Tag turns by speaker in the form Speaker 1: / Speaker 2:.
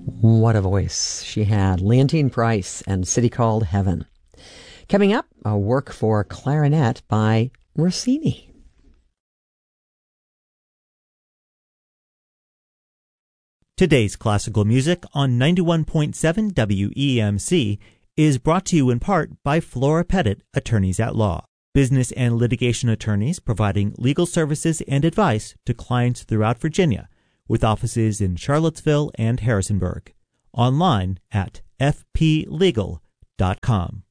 Speaker 1: What a voice she had. Leontine Price and City Called Heaven. Coming up, a work for clarinet by Rossini.
Speaker 2: Today's classical music on 91.7 WEMC is brought to you in part by Flora Pettit, Attorneys at Law, business and litigation attorneys providing legal services and advice to clients throughout Virginia, with offices in Charlottesville and Harrisonburg. Online at fplegal.com.